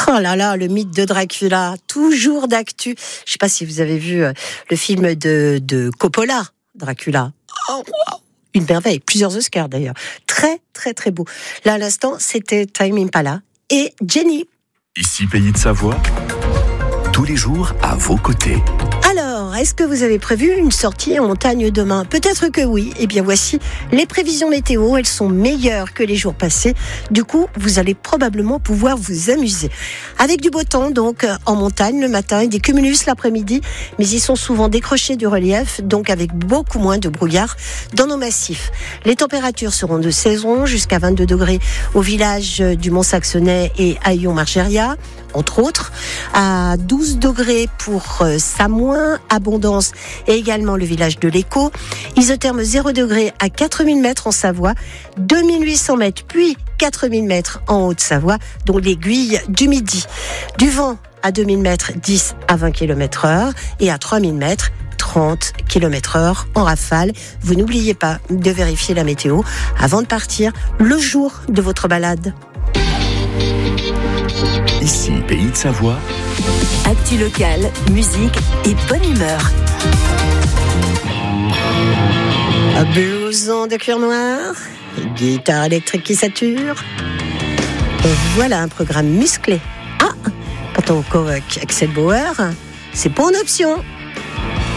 Oh là là, le mythe de Dracula, toujours d'actu. Je sais pas si vous avez vu le film de Coppola, Dracula. Oh, wow. Une merveille, plusieurs Oscars d'ailleurs. Très, très, très beau. Là, à l'instant, c'était Tame Impala et Jenny. Ici, Pays de Savoie, tous les jours à vos côtés. Alors, est-ce que vous avez prévu une sortie en montagne demain ? Peut-être que oui. Eh bien, voici les prévisions météo. Elles sont meilleures que les jours passés. Du coup, vous allez probablement pouvoir vous amuser. Avec du beau temps, donc, en montagne le matin et des cumulus l'après-midi. Mais ils sont souvent décrochés du relief, donc avec beaucoup moins de brouillard dans nos massifs. Les températures seront de saison jusqu'à 22 degrés au village du Mont-Saxonais et à Yon-Margeria, entre autres. À 12 degrés pour Samoin, Abondance et également le village de l'Écho. Isotherme 0 degrés à 4000 mètres en Savoie, 2800 mètres puis 4000 mètres en Haute-Savoie, dont l'aiguille du Midi. Du vent à 2000 mètres, 10 à 20 km/h et à 3000 mètres, 30 km/h en rafale. Vous n'oubliez pas de vérifier la météo avant de partir le jour de votre balade. Ici, Pays de Savoie. Actu locale, musique et bonne humeur. Blouson de cuir noir, guitare électrique qui sature. Voilà un programme musclé. Ah, quand on convoque Axel Bauer, c'est pas une option.